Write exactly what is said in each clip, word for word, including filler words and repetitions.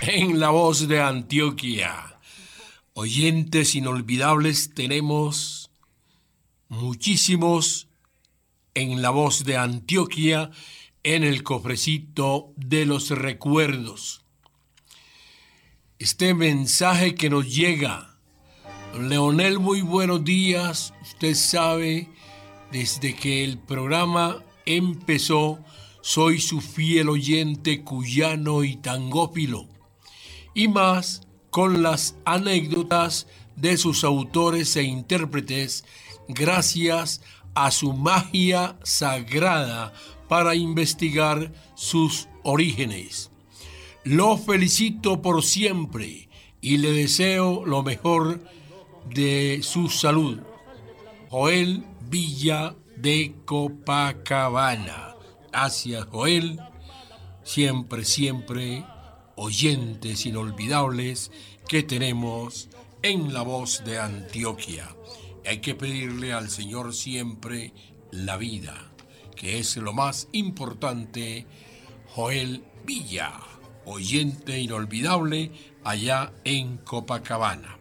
En la voz de Antioquia. Oyentes inolvidables tenemos muchísimos en la voz de Antioquia en el cofrecito de los recuerdos. Este mensaje que nos llega, Leonel, muy buenos días. Usted sabe, desde que el programa empezó, soy su fiel oyente cuyano y tangófilo, y más con las anécdotas de sus autores e intérpretes, gracias a su magia sagrada para investigar sus orígenes. Lo felicito por siempre y le deseo lo mejor de su salud. Joel Villa de Copacabana. Gracias, Joel. Siempre, siempre oyentes inolvidables que tenemos en la voz de Antioquia. Hay que pedirle al Señor siempre la vida, que es lo más importante. Joel Villa, oyente inolvidable allá en Copacabana.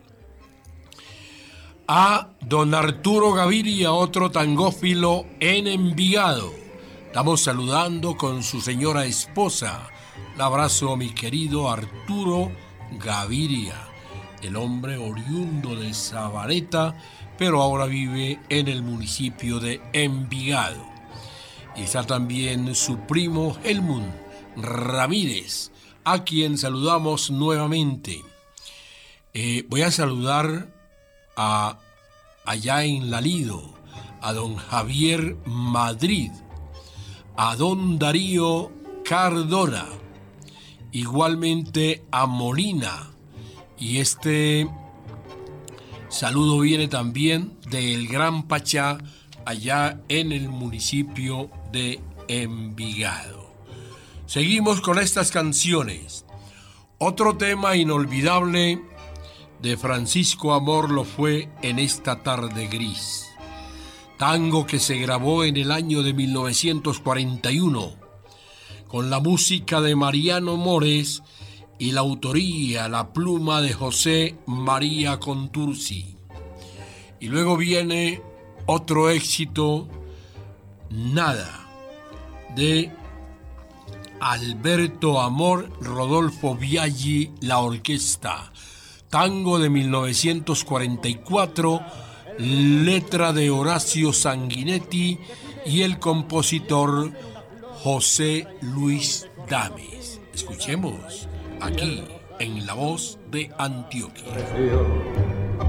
A don Arturo Gaviria, otro tangófilo en Envigado. Estamos saludando con su señora esposa. Un abrazo, mi querido Arturo Gaviria, el hombre oriundo de Sabaneta, pero ahora vive en el municipio de Envigado. Y está también su primo Helmut Ramírez, a quien saludamos nuevamente. Eh, voy a saludar a, allá en Lalido, a don Javier Madrid, a don Darío Cardona, igualmente a Molina, y este saludo viene también del Gran Pachá, allá en el municipio de Envigado. Seguimos con estas canciones. Otro tema inolvidable de Francisco Amor lo fue En esta tarde gris, tango que se grabó en el año de mil novecientos cuarenta y uno, con la música de Mariano Mores y la autoría, la pluma de José María Contursi. Y luego viene otro éxito, Nada, de Alberto Amor, Rodolfo Biaggi, la orquesta, tango de mil novecientos cuarenta y cuatro, letra de Horacio Sanguinetti y el compositor José Luis Dames. Escuchemos aquí en la voz de Antioquia.